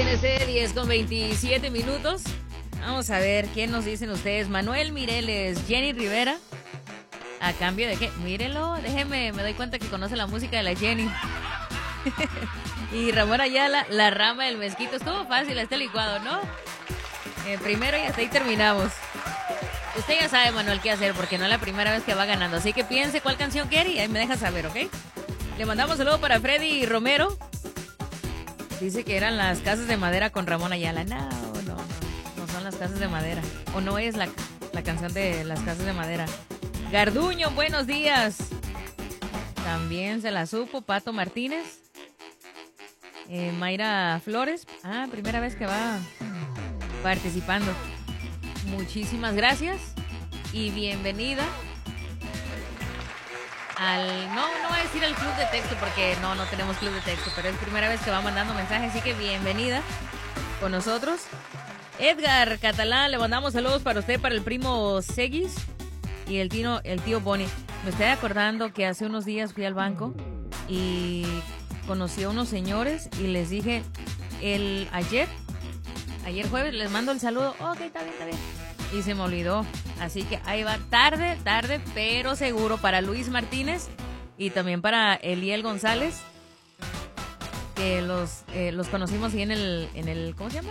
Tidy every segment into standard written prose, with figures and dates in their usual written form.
INC 10:27. Vamos a ver qué nos dicen ustedes. Manuel Mireles, Jenny Rivera. ¿A cambio de qué? Mírelo, déjeme, me doy cuenta que conoce la música de la Jenny. Y Ramón Ayala, La Rama del Mezquito. Estuvo fácil este licuado, ¿no? Primero y hasta ahí terminamos. Usted ya sabe, Manuel, qué hacer, porque no es la primera vez que va ganando. Así que piense cuál canción quiere y ahí me deja saber, ¿ok? Le mandamos saludo para Freddy Romero. Dice que eran las casas de madera con Ramón Ayala. No son las casas de madera. O no es la canción de las casas de madera. Garduño, buenos días. También se la supo. Pato Martínez. Mayra Flores. Primera vez que va participando. Muchísimas gracias. Y bienvenida al... No voy a decir al club de texto porque no tenemos club de texto, pero es primera vez que va mandando mensajes, así que bienvenida con nosotros. Edgar Catalán, le mandamos saludos para usted, para el primo Seguis y el tío Boni. Me estoy acordando que hace unos días fui al banco y conocí a unos señores y les dije ayer jueves les mando el saludo. Ok, está bien. Y se me olvidó. Así que ahí va, tarde, pero seguro, para Luis Martínez y también para Eliel González, que los conocimos ahí en el ¿cómo se llama?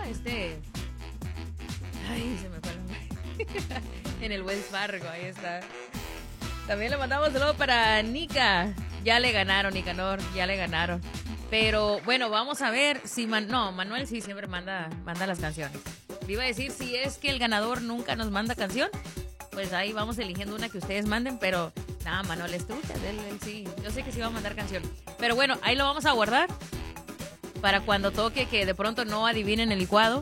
Ay, se me fue el nombre. En el Wells Fargo, ahí está. También le mandamos saludo para Nica. Ya le ganaron, Nicanor, ya le ganaron. Pero bueno, vamos a ver si Manuel sí siempre manda las canciones. Le iba a decir, si es que el ganador nunca nos manda canción, pues ahí vamos eligiendo una que ustedes manden, pero nada, Manuel es trucha, él sí, yo sé que sí va a mandar canción. Pero bueno, ahí lo vamos a guardar para cuando toque, que de pronto no adivinen el licuado.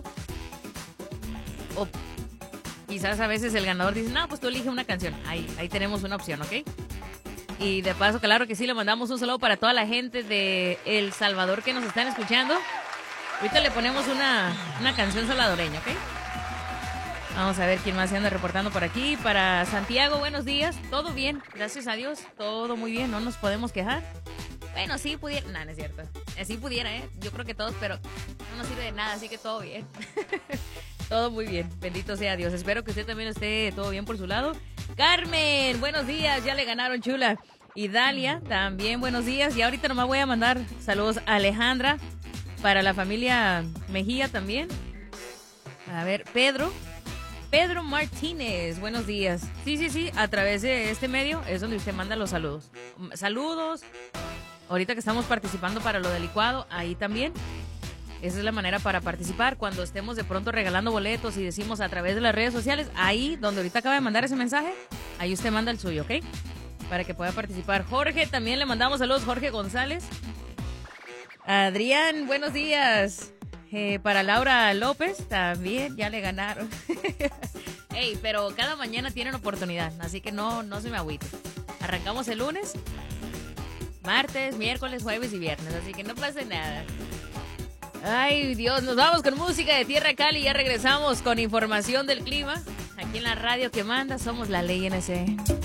O quizás a veces el ganador dice, no, pues tú elige una canción. Ahí tenemos una opción, ¿ok? Y de paso, claro que sí, le mandamos un saludo para toda la gente de El Salvador que nos están escuchando. Ahorita le ponemos una canción salvadoreña, ¿ok? Vamos a ver quién más se anda reportando por aquí. Para Santiago, buenos días. Todo bien, gracias a Dios. Todo muy bien, no nos podemos quejar. Bueno, sí pudiera. No es cierto. Sí pudiera, ¿eh? Yo creo que todos, pero no nos sirve de nada, así que todo bien. Todo muy bien, bendito sea Dios. Espero que usted también esté todo bien por su lado. Carmen, buenos días, ya le ganaron, chula. Y Dalia, también buenos días. Y ahorita nomás voy a mandar saludos a Alejandra, para la familia Mejía también. A ver, Pedro Martínez, buenos días. Sí, a través de este medio es donde usted manda los saludos. Saludos. Ahorita que estamos participando para lo del licuado, ahí también. Esa es la manera para participar. Cuando estemos de pronto regalando boletos y decimos a través de las redes sociales, ahí donde ahorita acaba de mandar ese mensaje, ahí usted manda el suyo, ¿ok? Para que pueda participar. Jorge, también le mandamos saludos, Jorge González. Adrián, buenos días. Para Laura López, también ya le ganaron. Ey, pero cada mañana tienen oportunidad, así que no se me agüite. Arrancamos el lunes, martes, miércoles, jueves y viernes, así que no pasa nada. Ay, Dios, nos vamos con música de Tierra Cali y ya regresamos con información del clima. Aquí en la radio que manda, somos la Ley NC.